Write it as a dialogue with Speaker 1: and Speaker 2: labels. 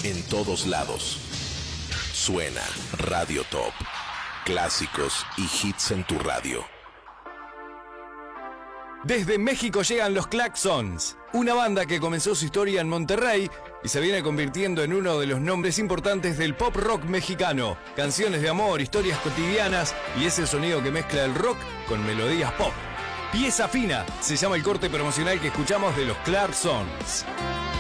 Speaker 1: en todos lados. Suena Radio Top. Clásicos y hits en tu radio.
Speaker 2: Desde México llegan los Claxons, una banda que comenzó su historia en Monterrey y se viene convirtiendo en uno de los nombres importantes del pop rock mexicano. Canciones de amor, historias cotidianas y ese sonido que mezcla el rock con melodías pop. Pieza fina se llama el corte promocional que escuchamos de los Claxons.